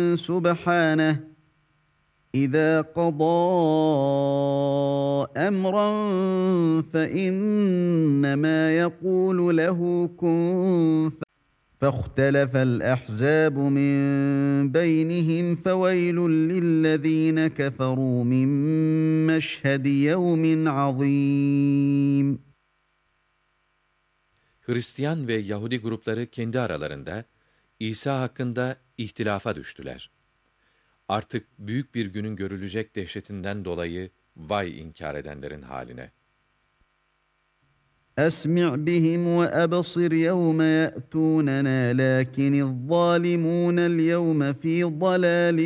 سبحانه إذا قضى أمرا فإنما يقول له كن فاختلف الأحزاب من بينهم فويل للذين كفروا من مشهد يوم عظيم. Hristiyan ve Yahudi grupları kendi aralarında İsa hakkında ihtilafa düştüler. Artık büyük bir günün görülecek dehşetinden dolayı vay inkar edenlerin haline. أسمع بهم وأبصر يوم يأتوننا لكن الظالمون اليوم في ضلال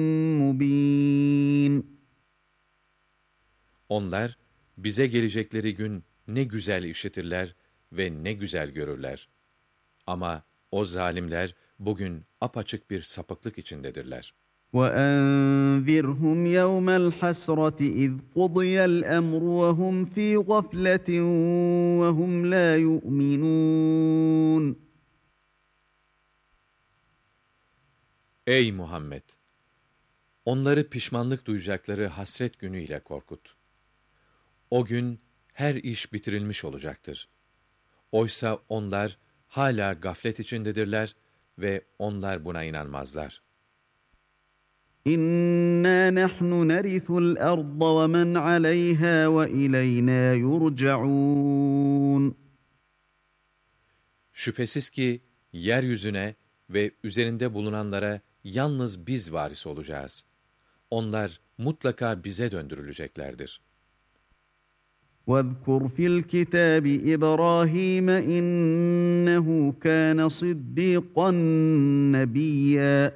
مبين. Onlar bize gelecekleri gün ne güzel işitirler ve ne güzel görürler. Ama o zalimler bugün apaçık bir sapıklık içindedirler. وَأَنذِرْهُمْ يَوْمَ الْحَسْرَةِ إِذْ قُضِيَ الْأَمْرُ وَهُمْ فِي غَفْلَةٍ وَهُمْ لَا يُؤْمِنُونَ. Ey Muhammed! Onları pişmanlık duyacakları hasret günüyle korkut. O gün her iş bitirilmiş olacaktır. Oysa onlar hala gaflet içindedirler ve onlar buna inanmazlar. İnna nahnu nerisul arda ve men aleyha ve ileyna yurcaun. Şüphesiz ki yeryüzüne ve üzerinde bulunanlara yalnız biz varis olacağız. Onlar mutlaka bize döndürüleceklerdir. وَاذْكُرْ فِي الْكِتَابِ إِبْرَاهِيمَ إِنَّهُ كَانَ صِدِّيقًا نَبِيًّا.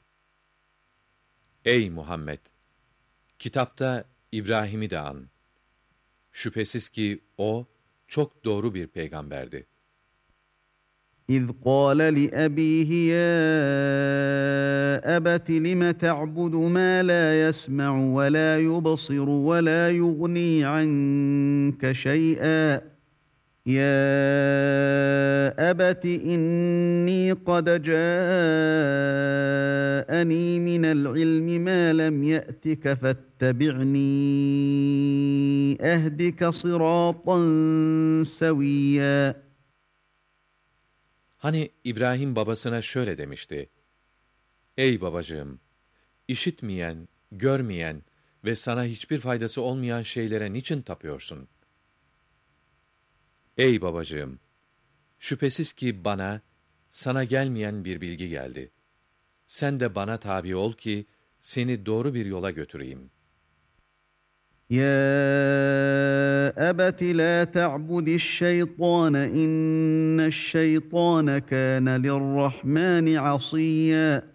Ey Muhammed! Kitapta İbrahim'i de an. Şüphesiz ki o çok doğru bir peygamberdi. إِذْ قَالَ لِأَبِيهِ يَا أَبَتِ لِمَ تَعْبُدُ مَا لَا يَسْمَعُ وَلَا يُبْصِرُ وَلَا يُغْنِي عَنكَ شَيْئًا يَا أَبَتِ إِنِّي قَدْ جَاءَنِي مِنَ الْعِلْمِ مَا لَمْ يَأْتِكَ فَاتَّبِعْنِي أَهْدِكَ صِرَاطًا سَوِيًّا. Hani İbrahim babasına şöyle demişti: Ey babacığım! İşitmeyen, görmeyen ve sana hiçbir faydası olmayan şeylere niçin tapıyorsun? Ey babacığım! Şüphesiz ki bana, sana gelmeyen bir bilgi geldi. Sen de bana tabi ol ki, seni doğru bir yola götüreyim. يَا أَبَتِ لَا تَعْبُدِ الشَّيْطَانَ إِنَّ الشَّيْطَانَ كَانَ لِلرَّحْمَنِ عَصِيًّا.